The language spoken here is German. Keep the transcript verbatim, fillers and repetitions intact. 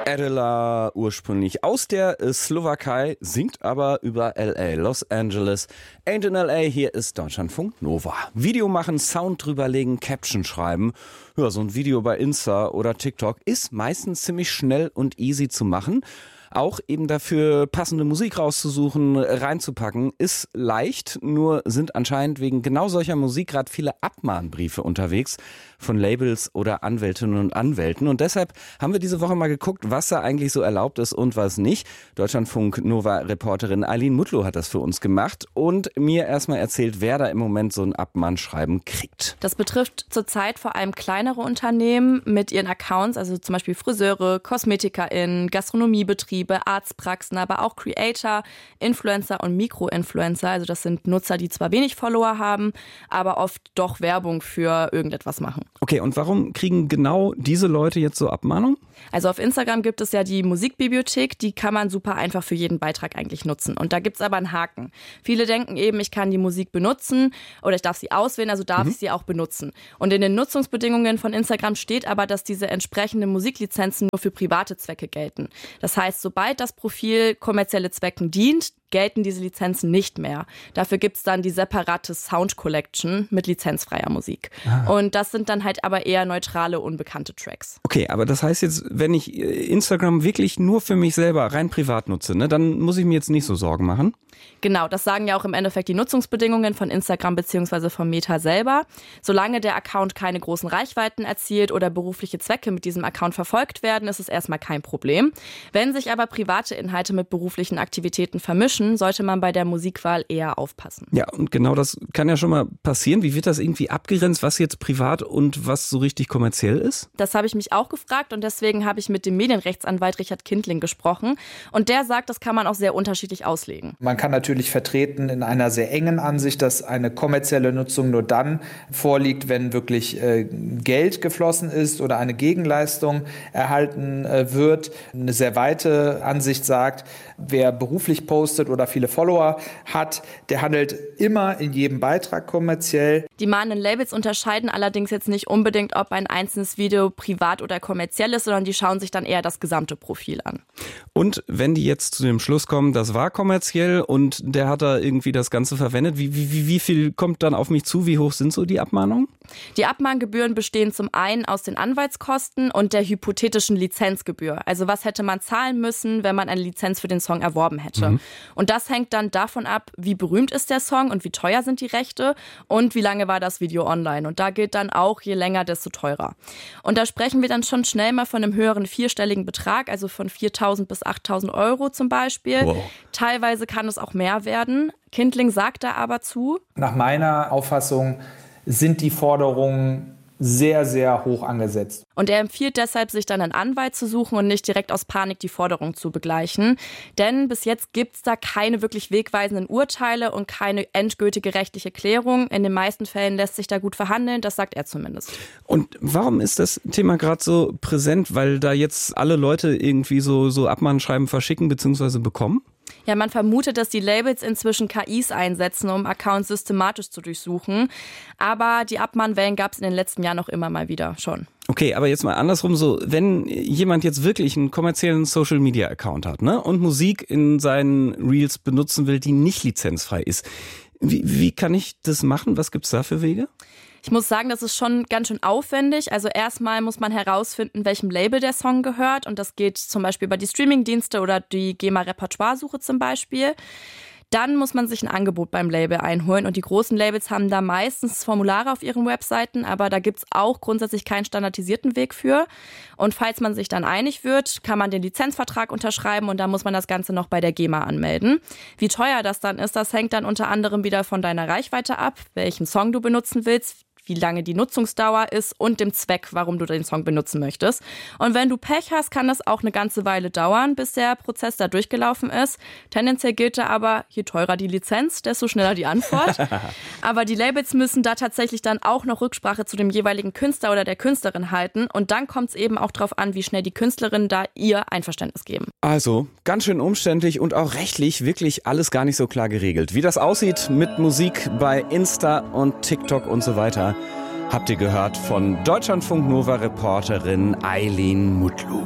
Adela, ursprünglich aus der Slowakei, singt aber über L A, Los Angeles. Ain't in L A, hier ist Deutschlandfunk Nova. Video machen, Sound drüberlegen, Caption schreiben. Ja, so ein Video bei Insta oder TikTok ist meistens ziemlich schnell und easy zu machen. Auch eben dafür passende Musik rauszusuchen, reinzupacken, ist leicht. Nur sind anscheinend wegen genau solcher Musik gerade viele Abmahnbriefe unterwegs von Labels oder Anwältinnen und Anwälten. Und deshalb haben wir diese Woche mal geguckt, was da eigentlich so erlaubt ist und was nicht. Deutschlandfunk-Nova-Reporterin Eileen Mutlu hat das für uns gemacht und mir erstmal erzählt, wer da im Moment so ein Abmahnschreiben kriegt. Das betrifft zurzeit vor allem kleinere Unternehmen mit ihren Accounts, also zum Beispiel Friseure, KosmetikerInnen, Gastronomiebetriebe, Arztpraxen, aber auch Creator, Influencer und Mikroinfluencer. Also das sind Nutzer, die zwar wenig Follower haben, aber oft doch Werbung für irgendetwas machen. Okay, und warum kriegen genau diese Leute jetzt so Abmahnung? Also auf Instagram gibt es ja die Musikbibliothek, die kann man super einfach für jeden Beitrag eigentlich nutzen. Und da gibt es aber einen Haken. Viele denken eben, ich kann die Musik benutzen oder ich darf sie auswählen, also darf mhm. ich sie auch benutzen. Und in den Nutzungsbedingungen von Instagram steht aber, dass diese entsprechenden Musiklizenzen nur für private Zwecke gelten. Das heißt, sobald das Profil kommerzielle Zwecken dient, gelten diese Lizenzen nicht mehr. Dafür gibt es dann die separate Sound Collection mit lizenzfreier Musik. Ah. Und das sind dann halt aber eher neutrale, unbekannte Tracks. Okay, aber das heißt jetzt, wenn ich Instagram wirklich nur für mich selber rein privat nutze, ne, dann muss ich mir jetzt nicht so Sorgen machen? Genau, das sagen ja auch im Endeffekt die Nutzungsbedingungen von Instagram bzw. von Meta selber. Solange der Account keine großen Reichweiten erzielt oder berufliche Zwecke mit diesem Account verfolgt werden, ist es erstmal kein Problem. Wenn sich aber private Inhalte mit beruflichen Aktivitäten vermischen, sollte man bei der Musikwahl eher aufpassen. Ja, und genau das kann ja schon mal passieren. Wie wird das irgendwie abgegrenzt, was jetzt privat und was so richtig kommerziell ist? Das habe ich mich auch gefragt und deswegen habe ich mit dem Medienrechtsanwalt Richard Kindling gesprochen. Und der sagt, das kann man auch sehr unterschiedlich auslegen. Man kann natürlich vertreten in einer sehr engen Ansicht, dass eine kommerzielle Nutzung nur dann vorliegt, wenn wirklich äh, Geld geflossen ist oder eine Gegenleistung erhalten äh, wird. Eine sehr weite Ansicht sagt, wer beruflich postet oder viele Follower hat, der handelt immer in jedem Beitrag kommerziell. Die mahnenden Labels unterscheiden allerdings jetzt nicht unbedingt, ob ein einzelnes Video privat oder kommerziell ist, sondern die schauen sich dann eher das gesamte Profil an. Und wenn die jetzt zu dem Schluss kommen, das war kommerziell und der hat da irgendwie das Ganze verwendet, wie, wie, wie viel kommt dann auf mich zu? Wie hoch sind so die Abmahnungen? Die Abmahngebühren bestehen zum einen aus den Anwaltskosten und der hypothetischen Lizenzgebühr. Also was hätte man zahlen müssen, wenn man eine Lizenz für den Song erworben hätte. Mhm. Und das hängt dann davon ab, wie berühmt ist der Song und wie teuer sind die Rechte und wie lange war das Video online. Und da gilt dann auch, je länger, desto teurer. Und da sprechen wir dann schon schnell mal von einem höheren vierstelligen Betrag, also von viertausend bis achttausend Euro zum Beispiel. Wow. Teilweise kann es auch mehr werden. Kindling sagt da aber zu: Nach meiner Auffassung sind die Forderungen sehr, sehr hoch angesetzt. Und er empfiehlt deshalb, sich dann einen Anwalt zu suchen und nicht direkt aus Panik die Forderung zu begleichen. Denn bis jetzt gibt es da keine wirklich wegweisenden Urteile und keine endgültige rechtliche Klärung. In den meisten Fällen lässt sich da gut verhandeln, das sagt er zumindest. Und warum ist das Thema gerade so präsent? Weil da jetzt alle Leute irgendwie so, so Abmahnschreiben verschicken bzw. bekommen? Ja, man vermutet, dass die Labels inzwischen K Is einsetzen, um Accounts systematisch zu durchsuchen. Aber die Abmahnwellen gab es in den letzten Jahren noch immer mal wieder schon. Okay, aber jetzt mal andersrum so, wenn jemand jetzt wirklich einen kommerziellen Social-Media-Account hat, ne, und Musik in seinen Reels benutzen will, die nicht lizenzfrei ist, wie, wie kann ich das machen? Was gibt's da für Wege? Ich muss sagen, das ist schon ganz schön aufwendig. Also erstmal muss man herausfinden, welchem Label der Song gehört. Und das geht zum Beispiel über die Streamingdienste oder die GEMA-Repertoire-Suche zum Beispiel. Dann muss man sich ein Angebot beim Label einholen. Und die großen Labels haben da meistens Formulare auf ihren Webseiten. Aber da gibt es auch grundsätzlich keinen standardisierten Weg für. Und falls man sich dann einig wird, kann man den Lizenzvertrag unterschreiben. Und dann muss man das Ganze noch bei der GEMA anmelden. Wie teuer das dann ist, das hängt dann unter anderem wieder von deiner Reichweite ab, welchen Song du benutzen willst, wie lange die Nutzungsdauer ist und dem Zweck, warum du den Song benutzen möchtest. Und wenn du Pech hast, kann das auch eine ganze Weile dauern, bis der Prozess da durchgelaufen ist. Tendenziell gilt da aber, je teurer die Lizenz, desto schneller die Antwort. Aber die Labels müssen da tatsächlich dann auch noch Rücksprache zu dem jeweiligen Künstler oder der Künstlerin halten. Und dann kommt es eben auch darauf an, wie schnell die Künstlerinnen da ihr Einverständnis geben. Also, ganz schön umständlich und auch rechtlich wirklich alles gar nicht so klar geregelt. Wie das aussieht mit Musik bei Insta und TikTok und so weiter, habt ihr gehört von Deutschlandfunk Nova Reporterin Eileen Mutlu.